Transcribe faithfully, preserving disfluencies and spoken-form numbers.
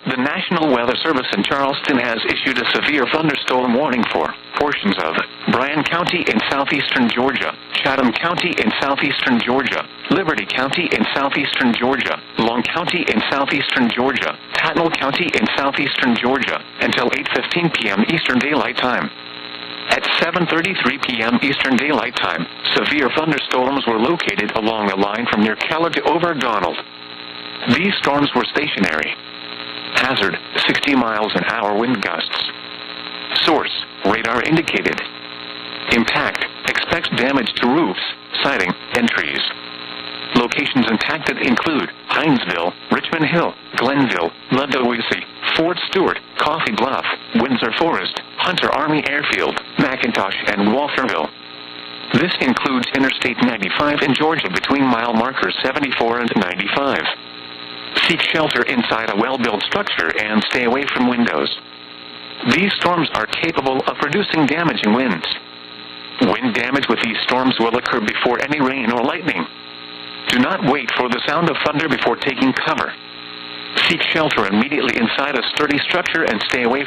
The National Weather Service in Charleston has issued a severe thunderstorm warning for portions of Bryan County in southeastern Georgia, Chatham County in southeastern Georgia, Liberty County in southeastern Georgia, Long County in southeastern Georgia, Tattnall County in southeastern Georgia, until eight fifteen p m Eastern Daylight Time. At seven thirty-three p m Eastern Daylight Time, severe thunderstorms were located along the line from near Keller to over Donald. These storms were stationary. Hazard, sixty miles an hour wind gusts. Source, radar indicated. Impact, expects damage to roofs, siding, and trees. Locations impacted include Hinesville, Richmond Hill, Glenville, Ludowisi, Fort Stewart, Coffee Bluff, Windsor Forest, Hunter Army Airfield, McIntosh, and Walkerville. This includes Interstate ninety-five in Georgia between mile markers seventy-four and ninety-five. Seek shelter inside a well-built structure and stay away from windows. These storms are capable of producing damaging winds. Wind damage with these storms will occur before any rain or lightning. Do not wait for the sound of thunder before taking cover. Seek shelter immediately inside a sturdy structure and stay away